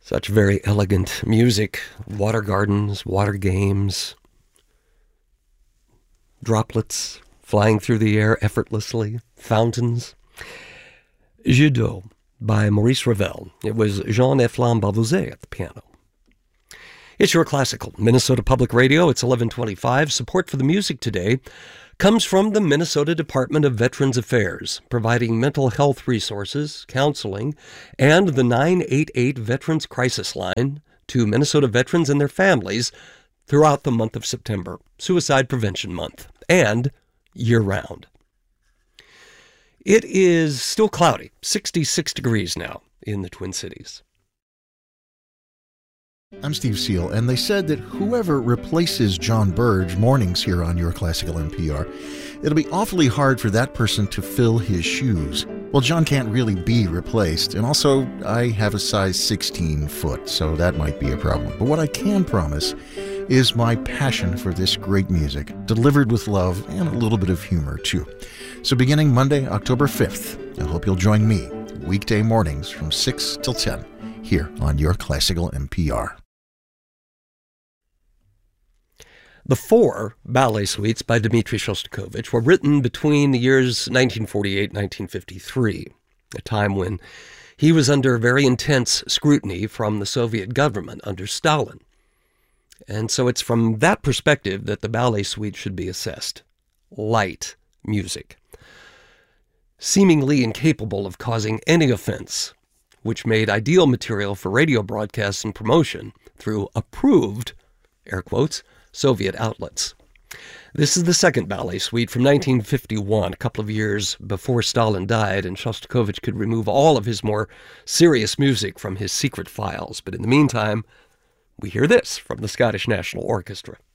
Such very elegant music, water gardens, water games, droplets flying through the air effortlessly, fountains. Jeu d'eau by Maurice Ravel. It was Jean-Eflain Bavouzet at the piano. It's Your Classical, Minnesota Public Radio. It's 11:25. Support for the music today comes from the Minnesota Department of Veterans Affairs, providing mental health resources, counseling, and the 988 Veterans Crisis Line to Minnesota veterans and their families throughout the month of September, Suicide Prevention Month, and year-round. It is still cloudy, 66 degrees now in the Twin Cities. I'm Steve Seal, and they said that whoever replaces John Burge mornings here on Your Classical NPR, it'll be awfully hard for that person to fill his shoes. Well, John can't really be replaced, and also I have a size 16 foot, so that might be a problem. But what I can promise is my passion for this great music, delivered with love and a little bit of humor, too. So beginning Monday, October 5th, I hope you'll join me weekday mornings from 6 till 10 here on Your Classical NPR. The four ballet suites by Dmitri Shostakovich were written between the years 1948 and 1953, a time when he was under very intense scrutiny from the Soviet government under Stalin. And so it's from that perspective that the ballet suite should be assessed. Light music, seemingly incapable of causing any offense, which made ideal material for radio broadcasts and promotion through approved, air quotes, Soviet outlets. This is the second ballet suite from 1951, a couple of years before Stalin died, and Shostakovich could remove all of his more serious music from his secret files. But in the meantime, we hear this from the Scottish National Orchestra.